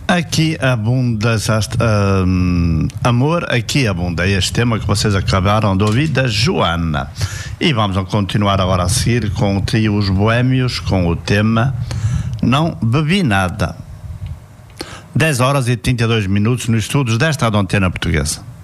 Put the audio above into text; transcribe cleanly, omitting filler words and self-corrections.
Aqui abunda, amor, aqui abunda este tema que vocês acabaram de ouvir da Joana. E vamos continuar agora a seguir com o trio Os Boémios, com o tema Não Bebi Nada. 10 horas e 32 minutos nos estudos desta Antena Portuguesa.